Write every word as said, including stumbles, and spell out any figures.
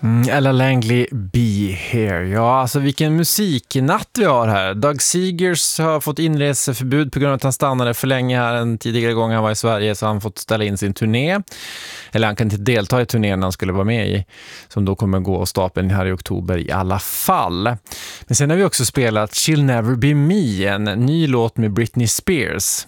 Mm, Ella Langley, Be Here. Ja, alltså vilken musiknatt vi har här. Doug Seegers har fått inreseförbud på grund av att han stannade för länge här en tidigare gång han var i Sverige, så han fått ställa in sin turné. Eller han kan inte delta i turnén han skulle vara med i, som då kommer gå av stapeln här i oktober i alla fall. Men sen har vi också spelat She'll Never Be Me, en ny låt med Britney Spears.